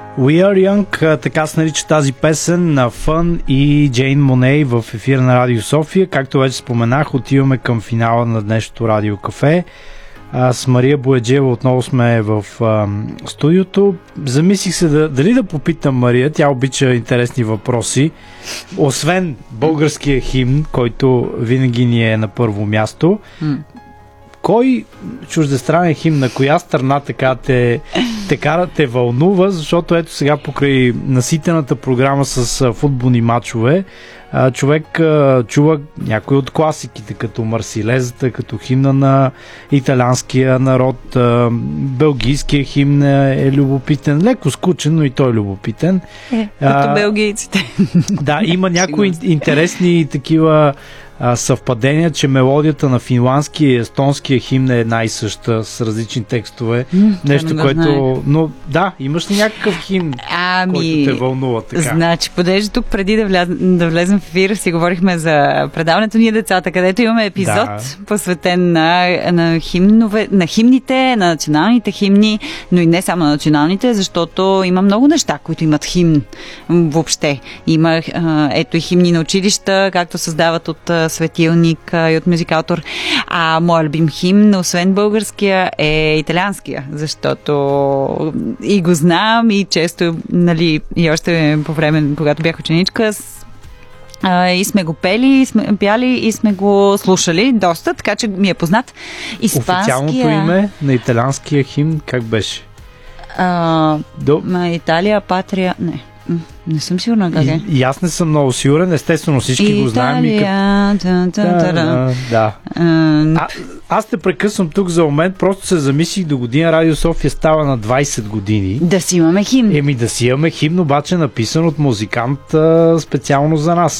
We Are Young, така се нарича тази песен на Фън и Джейн Моней в ефира на Радио София. Както вече споменах, отиваме към финала на днешното Радио Кафе. С Мария Бояджиева отново сме в студиото. Замислих се дали да попитам Мария, тя обича интересни въпроси. Освен българския химн, който винаги ни е на първо място, кой чуждестранен химн, на коя страна така те вълнува, защото ето сега покрай наситената програма с футболни мачове, човек чува някои от класиките, като Марсилезата, като химна на италианския народ, белгийския химн е любопитен, леко скучен, но и той е любопитен. Като белгийците. Да, има някои интересни такива съвпадения, че мелодията на финландския и естонския химн е една и съща, с различни текстове. Нещо, което... Но да, имаш ли някакъв химн, който те вълнува така? Значи, подежда тук, преди да влезем в ефир, си говорихме за предаването Ние децата, където имаме епизод, посветен на химнове, на химните, на националните химни, но и не само на националните, защото има много неща, които имат химн въобще. Има ето и химни на училища, както създават от светилник и от музикатор. А моят любим химн, освен българския, е италианския, защото и го знам и често, нали, и още по време, когато бях ученичка, и сме го пели, и сме пяли, и сме го слушали доста, така че ми е познат. Официалното име на италианския химн как беше? Италия, Патрия... Не съм сигурна как е. И аз не съм много сигурен, естествено всички го знаем. Аз те прекъсвам тук за момент, просто се замислих, до година Радио София става на 20 години. Да си имаме химн. Да си имаме химн, обаче написан от музикант специално за нас.